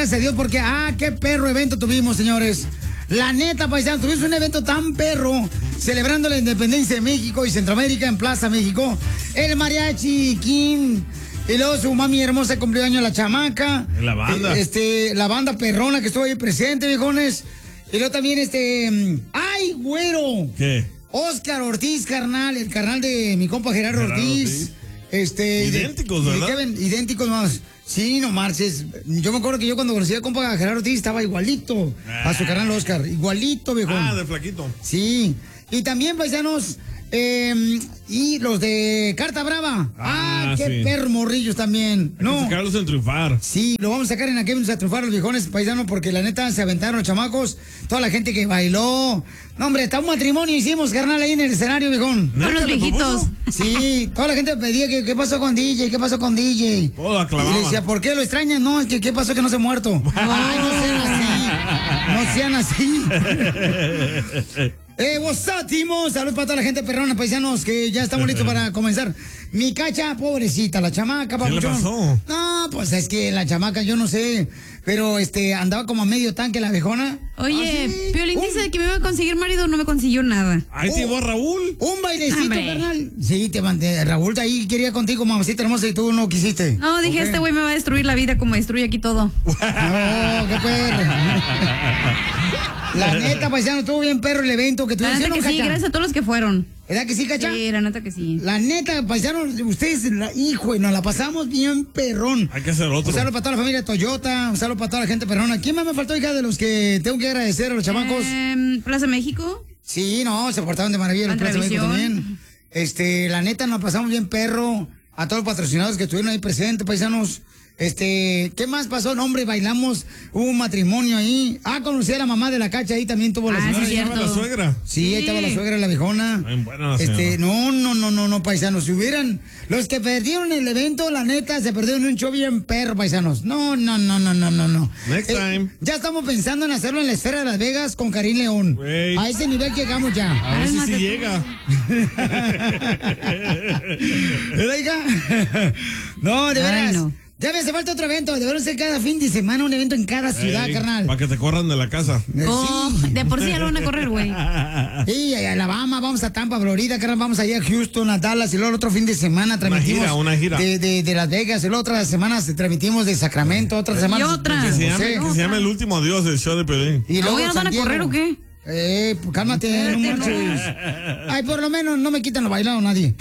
gracias a Dios, porque, qué perro evento tuvimos, señores. La neta, paisanos, tuvimos un evento tan perro, celebrando la independencia de México y Centroamérica en Plaza México. El mariachi King, y luego su mami hermosa cumplió años la chamaca. La banda. La banda perrona que estuvo ahí presente, viejones. Y luego también ¡ay, güero! ¿Qué? Oscar Ortiz, carnal, el carnal de mi compa Gerardo Ortiz. Idénticos, ¿verdad? Kevin, idénticos más. Sí, no marches. Yo me acuerdo que yo cuando conocí a compa Gerardo Ortiz estaba igualito a su carnal Oscar. Igualito, viejo. De flaquito. Sí. Y también, paisanos, y los de Carta Brava. Qué sí. perro morrillos también. Hay que sacarlos en triunfar. Sí, lo vamos a sacar en aquí, vamos a triunfar los viejones paisanos, porque la neta se aventaron los chamacos, toda la gente que bailó. No, hombre, hasta un matrimonio hicimos, carnal, ahí en el escenario, viejón. Con los viejitos. Sí, toda la gente pedía que qué pasó con DJ, qué pasó con DJ. Todo aclamaba. Y le decía, ¿por qué lo extrañan? No, es que qué pasó que no se ha muerto. Ay, no sean así. No sean así. Timos, saludos para toda la gente perrona, paisanos, que ya estamos listos para comenzar. Mi Cacha, pobrecita, la chamaca, papuchón. ¿Qué le pasó? No, pues es que la chamaca, yo no sé, pero andaba como a medio tanque la viejona. Oye, ¿sí? Piolín dice que me iba a conseguir marido, no me consiguió nada. Ahí te llevó a Raúl. Un bailecito, ¡Hombre! carnal. Sí, te mandé. Raúl ahí quería contigo, mamacita hermosa, y tú no quisiste. No, dije, Okay. este güey me va a destruir la vida como destruye aquí todo. No, qué perro. La neta, paisano, estuvo bien perro el evento que La tuvieron. neta que sí, gracias a todos los que fueron. ¿Verdad que sí, Cacha? Sí, la neta que sí. La neta, paisanos, ustedes, hijo, nos la pasamos bien perrón. Hay que hacer otro. Un saludo para toda la familia Toyota, un saludo para toda la gente perrona. ¿Quién más me faltó, hija, de los que tengo que agradecer a los chamacos? Plaza México. Sí, no, se portaron de maravilla los Plaza México también. La neta, nos pasamos bien perro. A todos los patrocinadores que estuvieron ahí presentes, paisanos. ¿Qué más pasó? No, hombre, bailamos, hubo un matrimonio ahí. Conocí a la mamá de la Cacha, ahí también tuvo la señora. Sí, ¿Estaba la suegra? Sí, ahí estaba la suegra, la viejona. Bien buena la señora. No, paisanos. Si hubieran, los que perdieron el evento, la neta, se perdieron un show bien perro, paisanos. No. Next time. Ya estamos pensando en hacerlo en la Esfera de Las Vegas con Karim León. Wait. A ese nivel llegamos ya. A ver si sí llega. ¿Verdad, hija? No, de veras. Ay, no. Ya me hace falta otro evento. Debería ser cada fin de semana un evento en cada ciudad, carnal. Para que te corran de la casa. De por sí ya lo van a correr, güey. Sí, a Alabama, vamos a Tampa, Florida, carnal, vamos allá a Houston, a Dallas, y luego el otro fin de semana transmitimos Una gira. De Las Vegas, y la otra semana transmitimos de Sacramento, otra semana. Y otra. Que se llame El Último Adiós, el show de Pelín. Y luego ¿Hoy nos van a San correr o Diego. qué? Pues cálmate, no marches. Ay, por lo menos no me quitan lo bailado nadie.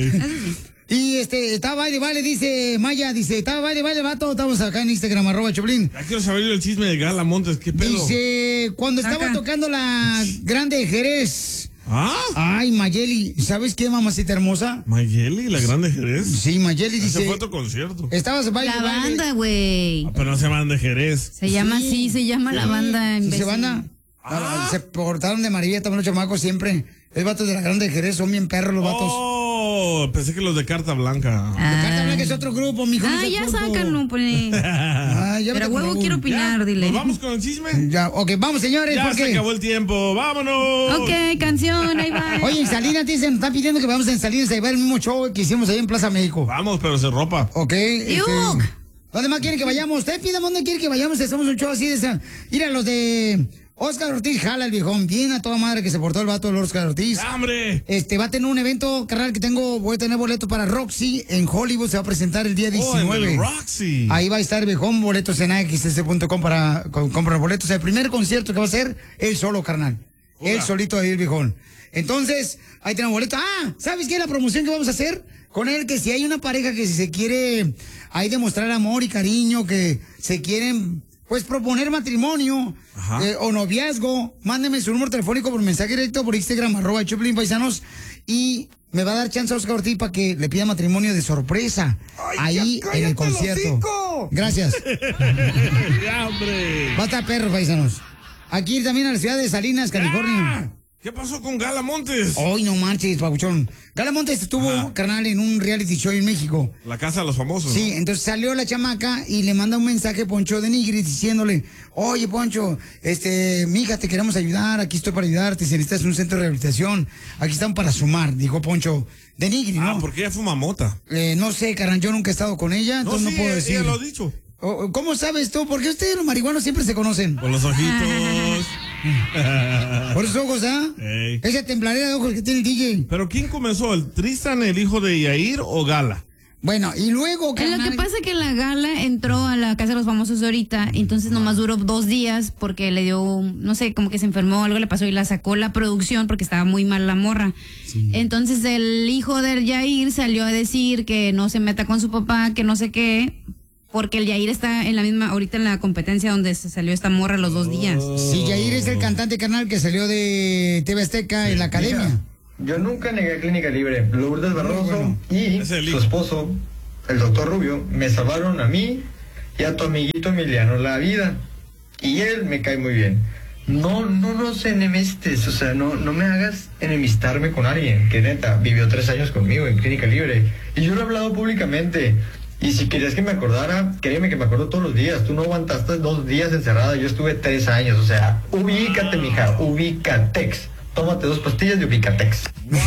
Y estaba baile, dice Maya, estaba baile, vato, estamos acá en Instagram, @Choplin. Ya quiero saber el chisme de Gala Montes, ¿qué pedo? Dice, cuando estaba tocando la Grande de Jerez. Ay, Mayeli, ¿sabes qué, mamacita hermosa? Mayeli, la Grande Jerez. Sí, Mayeli dice. Ese fue tu concierto. Estabas baile, La banda, güey. Pero no se llaman de Jerez. Se llama así, se llama la banda. ¿Se banda? Se portaron de maravilla también los chamacos siempre. Es vatos de la Grande de Jerez, son bien perros los vatos. Pensé que los de Carta Blanca. De Carta Blanca es otro grupo, mijo. Ya sácanlo, pues. Pero huevo quiero opinar, dile. ¿Nos vamos con el chisme? Ya, ok, vamos, señores. Ya porque se acabó el tiempo, vámonos. Ok, canción, ahí va. Oye, en Salinas dicen, están pidiendo que vamos en Salinas a llevar el mismo show que hicimos ahí en Plaza México. Vamos, pero sin ropa. Ok. ¡Yuk! ¿Dónde más quieren que vayamos? Usted pida dónde quiere que vayamos. Hacemos un show así de esa. Mira, los de Oscar Ortiz jala el viejón. Bien a toda madre que se portó el vato de Oscar Ortiz. ¡Hombre! Va a tener un evento, carnal, voy a tener boleto para Roxy en Hollywood. Se va a presentar el día 19. En el Roxy. Ahí va a estar el viejón, boletos en axs.com para comprar boletos. El primer concierto que va a ser él solo, carnal. Él solito ahí el viejón. Entonces, ahí tenemos boletos. ¿Sabes qué? La promoción que vamos a hacer con él, que si hay una pareja que si se quiere ahí demostrar amor y cariño, que se quieren pues proponer matrimonio o noviazgo, mándeme su número telefónico por mensaje directo por Instagram, @Choplin Paisanos, y me va a dar chance a Oscar Ortiz para que le pida matrimonio de sorpresa. Ay, ahí en el concierto. Gracias. Ya, hombre. Va a estar perro, paisanos. Aquí también a la ciudad de Salinas, California. ¿Qué pasó con Gala Montes? Hoy no marches, papuchón. Gala Montes estuvo, carnal, en un reality show en México. La casa de los famosos. Sí, ¿no? entonces salió la chamaca y le manda un mensaje a Poncho de Nigris diciéndole, oye, Poncho, mija, te queremos ayudar, aquí estoy para ayudarte, si necesitas un centro de rehabilitación, aquí están para sumar, dijo Poncho de Nigris, ¿no? porque ella fuma mota. No sé, carnal, yo nunca he estado con ella, entonces no puedo decir. Ella lo ha dicho. ¿Cómo sabes tú? ¿Por qué ustedes los marihuanos siempre se conocen? Por los ojitos. Por esos ojos, ¿ah? Ey. Esa templadera de ojos que tiene el DJ. ¿Pero quién comenzó? ¿El Tristan, el hijo de Yair o Gala? Bueno, y luego... Lo que pasa es que la Gala entró a la Casa de los Famosos ahorita, entonces nomás duró 2 días porque le dio, no sé, como que se enfermó, algo le pasó y la sacó la producción porque estaba muy mal la morra. Sí. Entonces el hijo del Yair salió a decir que no se meta con su papá, que no sé qué, porque el Yair está en la misma, ahorita en la competencia donde se salió esta morra los 2 días. Sí, Yair es el cantante carnal que salió de TV Azteca en la academia. Mira, yo nunca negué a Clínica Libre. Lourdes Barroso y su esposo, el doctor Rubio, me salvaron a mí y a tu amiguito Emiliano la vida. Y él me cae muy bien. No nos enemistes, o sea, no me hagas enemistarme con alguien que neta vivió 3 años conmigo en Clínica Libre. Y yo lo he hablado públicamente. Y si querías que me acordara, créeme que me acuerdo todos los días. Tú no aguantaste 2 días encerrada, yo estuve 3 años. O sea, ubícate, mija, ubícatex. Tómate 2 pastillas de Ubicatex.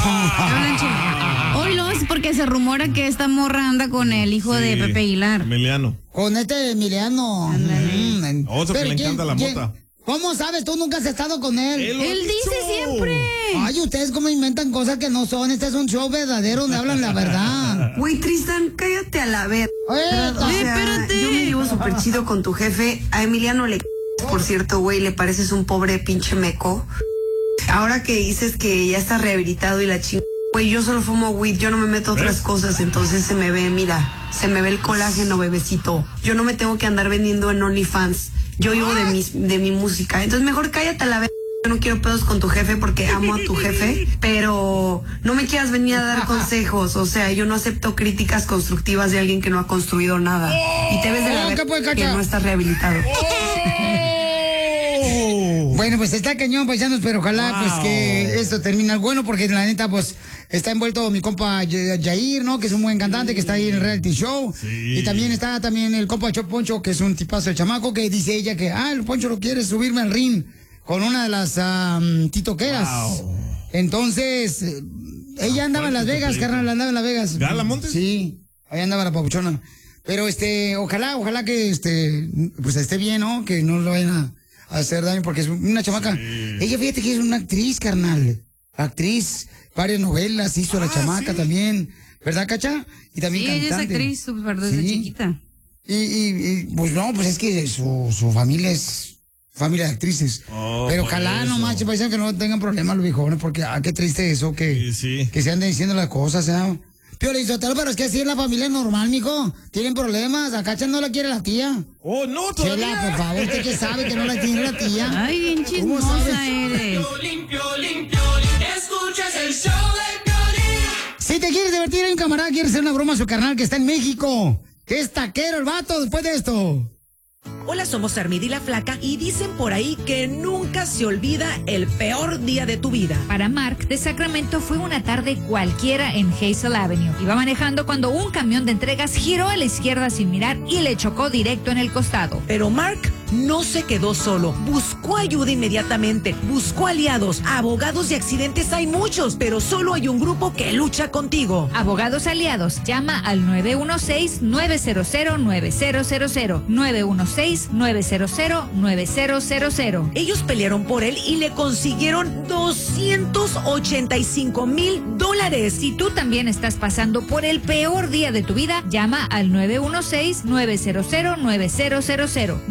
Hoy lo es porque se rumora que esta morra anda con el hijo de Pepe Aguilar. Emiliano. Con este Emiliano. Otro que le encanta la mota. ¿Cómo sabes? Tú nunca has estado con él. Él dice siempre. Ay, ustedes cómo inventan cosas que no son. Este es un show verdadero donde hablan la verdad. Güey, Tristan, cállate a la vez. Espérate. Yo me llevo súper chido con tu jefe. A Emiliano le... Por cierto, güey, le pareces un pobre pinche meco. Ahora que dices que ya está rehabilitado y la chingada, güey, yo solo fumo weed, yo no me meto a otras cosas, entonces se me ve, mira, se me ve el colágeno, bebecito. Yo no me tengo que andar vendiendo en OnlyFans. Yo vivo de mi música. Entonces mejor cállate a la vez. Yo no quiero pedos con tu jefe porque amo a tu jefe, pero no me quieras venir a dar consejos. O sea, yo no acepto críticas constructivas de alguien que no ha construido nada. Y te ves de la vez que no estás rehabilitado. Bueno, pues está cañón, paisanos, pero ojalá pues que esto termine bueno, porque la neta pues está envuelto mi compa Yair, ¿no? Que es un buen cantante, que está ahí en el reality show. Sí. Y también está el compa Poncho, que es un tipazo de chamaco, que dice ella que, el Poncho lo quiere subirme al ring con una de las titoqueras. Wow. Entonces, ella andaba en Las Vegas, carnal, andaba en Las Vegas. ¿Gala Montes? Sí, ahí andaba la papuchona. Pero ojalá que pues esté bien, ¿no? Que no lo vayan a hacer daño, porque es una chamaca. Sí. Ella, fíjate que es una actriz, carnal. Actriz, varias novelas hizo la chamaca también. ¿Verdad, Cacha? Y también cantante. Ella es actriz, desde chiquita. Y pues no, pues es que su familia es familia de actrices. Pero ojalá nomás, que no tengan problemas los viejones, porque qué triste eso, que se anden diciendo las cosas, ¿eh? Piolín Sotelo, pero es que así es la familia normal, mijo. Tienen problemas. A Cacha no la quiere la tía. Oh, no, todavía. Chela, por favor, usted que sabe que no la tiene la tía. Ay, bien chismosa eres. Escuchas el show de Piolín. Si te quieres divertir, hay un camarada que quiere hacer una broma a su carnal que está en México. Que es taquero el vato después de esto. Hola, somos Armida y la Flaca y dicen por ahí que nunca se olvida el peor día de tu vida. Para Mark, de Sacramento fue una tarde cualquiera en Hazel Avenue. Iba manejando cuando un camión de entregas giró a la izquierda sin mirar y le chocó directo en el costado. Pero Mark no se quedó solo. Buscó ayuda inmediatamente. Buscó aliados. Abogados de accidentes hay muchos, pero solo hay un grupo que lucha contigo. Abogados aliados. Llama al 916-900-9000. 916-900-9000. Ellos pelearon por él y le consiguieron $285,000. Si tú también estás pasando por el peor día de tu vida, llama al 916-900-9000.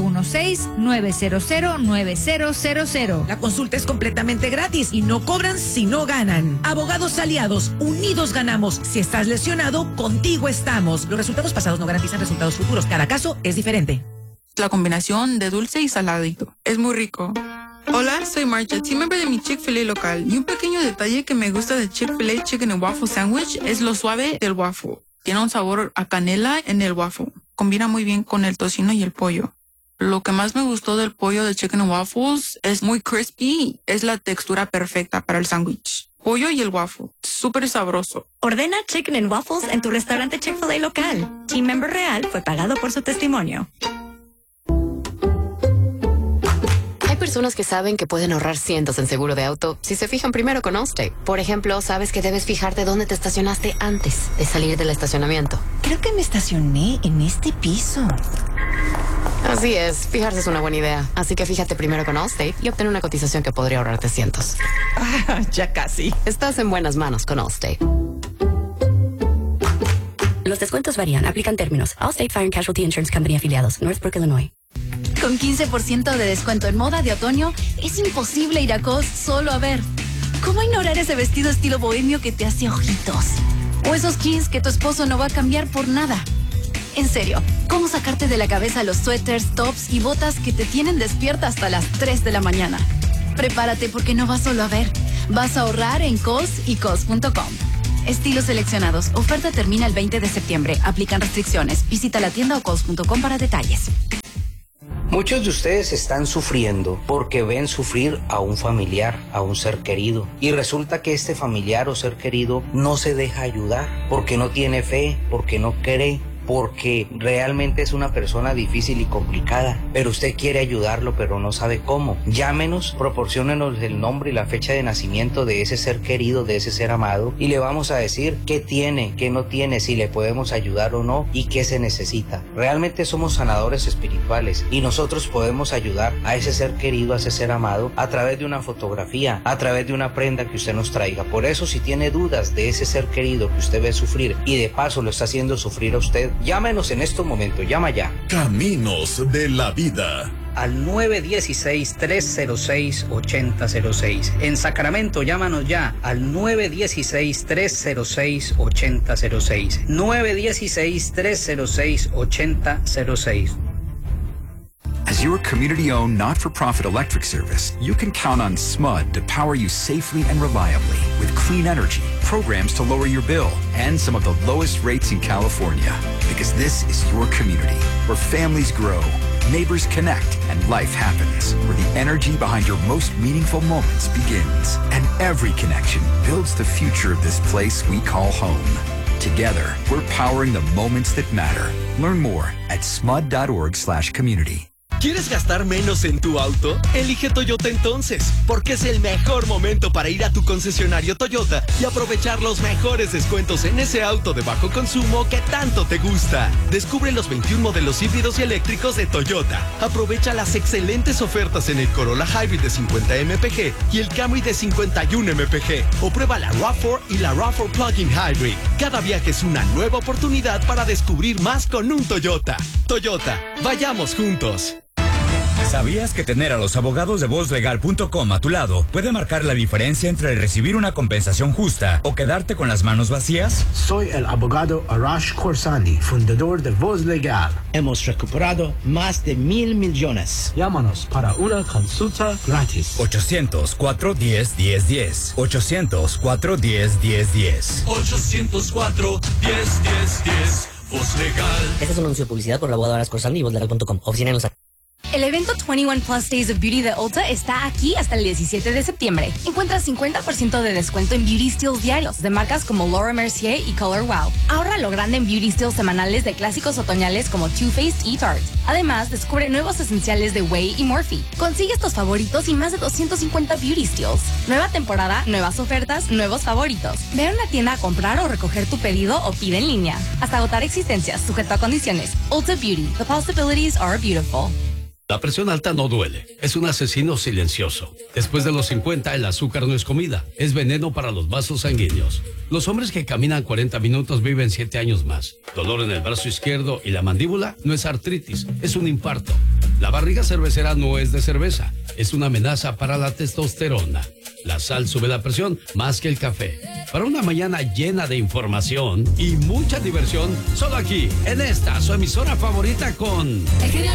916-900-9000. La consulta es completamente gratis y no cobran si no ganan. Abogados aliados, unidos ganamos. Si estás lesionado, contigo estamos. Los resultados pasados no garantizan resultados futuros. Cada caso es diferente. La combinación de dulce y saladito. Es muy rico. Hola, soy Marcha, team member de mi Chick-fil-A local. Y un pequeño detalle que me gusta de Chick-fil-A Chicken and Waffle Sandwich es lo suave del waffle. Tiene un sabor a canela en el waffle. Combina muy bien con el tocino y el pollo. Lo que más me gustó del pollo de Chicken and Waffles es muy crispy. Es la textura perfecta para el sándwich. Pollo y el waffle. Súper sabroso. Ordena Chicken and Waffles en tu restaurante Chick-fil-A local. Team member real fue pagado por su testimonio. Hay personas que saben que pueden ahorrar cientos en seguro de auto si se fijan primero con Allstate. Por ejemplo, sabes que debes fijarte dónde te estacionaste antes de salir del estacionamiento. Creo que me estacioné en este piso. Así es, fijarse es una buena idea. Así que fíjate primero con Allstate y obtén una cotización que podría ahorrarte cientos. Ya casi. Estás en buenas manos con Allstate. Los descuentos varían, aplican términos. Allstate Fire and Casualty Insurance Company afiliados, Northbrook, Illinois. Con 15% de descuento en moda de otoño, es imposible ir a Cos solo a ver. ¿Cómo ignorar ese vestido estilo bohemio que te hace ojitos? O esos jeans que tu esposo no va a cambiar por nada. En serio, ¿cómo sacarte de la cabeza los suéteres, tops y botas que te tienen despierta hasta las 3 de la mañana? Prepárate porque no vas solo a ver. Vas a ahorrar en Cos y Cos.com. Estilos seleccionados. Oferta termina el 20 de septiembre. Aplican restricciones. Visita la tienda o Cos.com para detalles. Muchos de ustedes están sufriendo porque ven sufrir a un familiar, a un ser querido. Y resulta que este familiar o ser querido no se deja ayudar porque no tiene fe, porque no cree, porque realmente es una persona difícil y complicada, pero usted quiere ayudarlo pero no sabe cómo. Llámenos, proporciónenos el nombre y la fecha de nacimiento de ese ser querido, de ese ser amado, y le vamos a decir qué tiene, qué no tiene, si le podemos ayudar o no y qué se necesita. Realmente somos sanadores espirituales y nosotros podemos ayudar a ese ser querido, a ese ser amado, a través de una fotografía, a través de una prenda que usted nos traiga. Por eso, si tiene dudas de ese ser querido que usted ve sufrir y de paso lo está haciendo sufrir a usted, llámenos en este momento, llama ya. Caminos de la Vida. Al 916-306-8006. En Sacramento, llámanos ya al 916-306-8006. 916-306-8006. As your community-owned, not-for-profit electric service, you can count on SMUD to power you safely and reliably with clean energy, programs to lower your bill, and some of the lowest rates in California. Because this is your community, where families grow, neighbors connect, and life happens, where the energy behind your most meaningful moments begins. And every connection builds the future of this place we call home. Together, we're powering the moments that matter. Learn more at smud.org/community. ¿Quieres gastar menos en tu auto? Elige Toyota entonces, porque es el mejor momento para ir a tu concesionario Toyota y aprovechar los mejores descuentos en ese auto de bajo consumo que tanto te gusta. Descubre los 21 modelos híbridos y eléctricos de Toyota. Aprovecha las excelentes ofertas en el Corolla Hybrid de 50 mpg y el Camry de 51 mpg. O prueba la RAV4 y la RAV4 Plug-in Hybrid. Cada viaje es una nueva oportunidad para descubrir más con un Toyota. Toyota, vayamos juntos. ¿Sabías que tener a los abogados de VozLegal.com a tu lado puede marcar la diferencia entre recibir una compensación justa o quedarte con las manos vacías? Soy el abogado Arash Khorsandi, fundador de Voz Legal. Hemos recuperado más de 1,000 millones. Llámanos para una consulta gratis. 800-410-1010. 800-410-1010. 800-410-1010. Voz Legal. Este es un anuncio de publicidad por el abogado Arash Khorsandi y VozLegal.com. Oficina en Los Ángeles. El evento 21 Plus Days of Beauty de Ulta está aquí hasta el 17 de septiembre. Encuentra 50% de descuento en Beauty Steals diarios de marcas como Laura Mercier y Color Wow. Ahorra lo grande en Beauty Steals semanales de clásicos otoñales como Too Faced y Tarte. Además, descubre nuevos esenciales de Way y Morphe. Consigue estos favoritos y más de 250 Beauty Steals. Nueva temporada, nuevas ofertas, nuevos favoritos. Ve a una tienda a comprar o recoger tu pedido o pide en línea. Hasta agotar existencias, sujeto a condiciones. Ulta Beauty. The possibilities are beautiful. La presión alta no duele, es un asesino silencioso. Después de los 50, el azúcar no es comida, es veneno para los vasos sanguíneos. Los hombres que caminan 40 minutos viven 7 años más. Dolor en el brazo izquierdo y la mandíbula no es artritis, es un infarto. La barriga cervecera no es de cerveza, es una amenaza para la testosterona. La sal sube la presión más que el café. Para una mañana llena de información y mucha diversión, solo aquí, en esta, su emisora favorita con... El genio